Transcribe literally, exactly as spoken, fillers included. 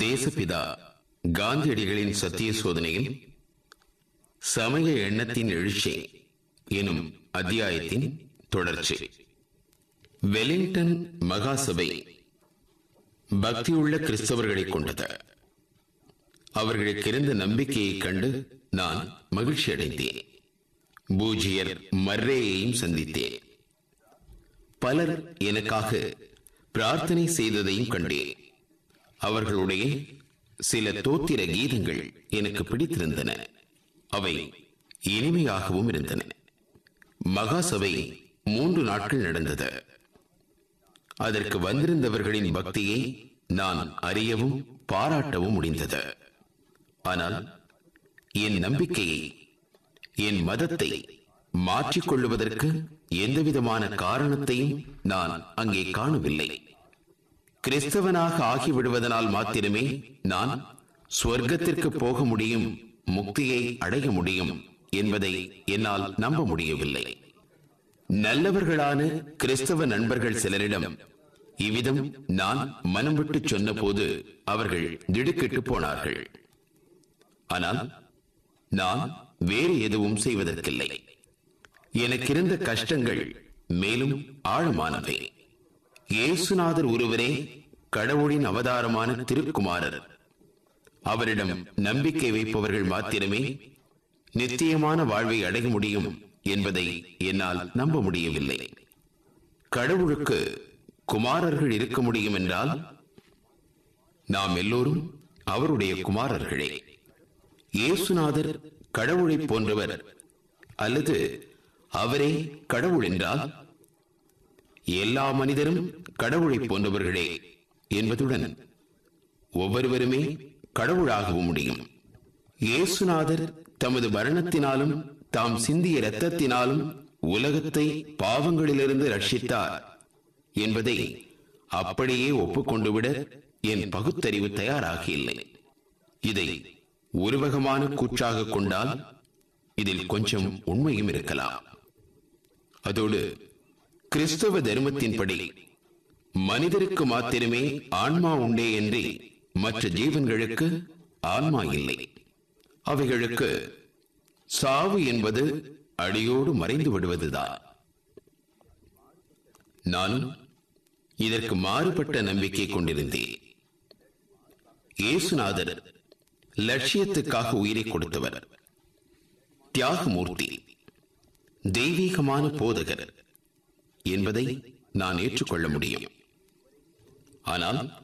தேசப்பிதா காந்தியடிகளின் சத்திய சோதனையில் சமய எண்ணத்தின் எழுச்சி எனும் அத்தியாயத்தின் தொடர்ச்சி. வெலிங்டன் மகாசபை பக்தியுள்ள கிறிஸ்தவர்களை கொண்டது. அவர்களுக்கு இருந்த நம்பிக்கையை கண்டு நான் மகிழ்ச்சி அடைந்தேன். பூஜ்யர் மர்ரேயையும் சந்தித்தேன். பலர் எனக்காக பிரார்த்தனை செய்ததையும் கண்டேன். அவர்களுடைய சில தோத்திர கீதங்கள் எனக்கு பிடித்திருந்தன. அவை இனிமையாகவும் இருந்தன. மகாசபை மூன்று நாட்கள் நடந்தது. அதற்கு வந்திருந்தவர்களின் பக்தியை நான் அறியவும் பாராட்டவும் முடிந்தது. ஆனால் என் நம்பிக்கையை, என் மதத்தை மாற்றிக்கொள்ளுவதற்கு எந்தவிதமான காரணத்தையும் நான் அங்கே காணவில்லை. கிறிஸ்தவனாக ஆகிவிடுவதனால் மாத்திரமே நான் சொர்க்கத்திற்கு போக முடியும், முக்தியை அடைய முடியும் என்பதை என்னால் நம்ப முடியவில்லை. நல்லவர்களான கிறிஸ்தவ நண்பர்கள் சிலரிடம் இவ்விதம் நான் மனம் விட்டு சொன்ன போது அவர்கள் திடுக்கிட்டு போனார்கள். ஆனால் நான் வேறு எதுவும் செய்வதற்கில்லை. எனக்கிருந்த கஷ்டங்கள் மேலும் ஆழமானவை. இயேசுநாதர் ஒருவரே கடவுளின் அவதாரமான திருக்குமாரர். அவரிடம் நம்பிக்கை வைப்பவர்கள் மாத்திரமே நித்தியமான வாழ்வை அடைய முடியும் என்பதை என்னால் நம்ப முடியவில்லை. கடவுளுக்கு குமாரர்கள் இருக்க முடியும் என்றால் நாம் எல்லோரும் அவருடைய குமாரர்களே. இயேசுநாதர் கடவுளை போன்றவர் அல்லது அவரே கடவுள் என்றால் எல்லா மனிதரும் கடவுளை போன்றவர்களே என்பதுடன் ஒவ்வொருவருமே கடவுளாகவும் முடியும். இயேசுநாதர் தமது மரணத்தினாலும் தாம் சிந்திய இரத்தத்தினாலும் உலகத்தை பாவங்களிலிருந்து ரட்சித்தார் என்பதை அப்படியே ஒப்புக்கொண்டுவிட என் பகுத்தறிவு தயாராக இல்லை. இதை உருவகமான கூற்றாக கொண்டால் இதில் கொஞ்சம் உண்மையும் இருக்கலாம். அதோடு கிறிஸ்தவ தர்மத்தின்படி மனிதருக்கு மாத்திரமே ஆன்மா உண்டே என்று மற்ற ஜீவன்களுக்கு ஆன்மா இல்லை. அவைகளுக்கு சாவு என்பது அடியோடு மறைந்து விடுவதுதான். நானும் இதற்கு மாறுபட்ட நம்பிக்கை கொண்டிருந்தேன். இயேசுநாதர் லட்சியத்துக்காக உயிரை கொடுத்தவர், தியாகமூர்த்தி, தெய்வீகமான போதகர் என்பதை நான் ஏற்றுக்கொள்ள முடியும். ஆனால்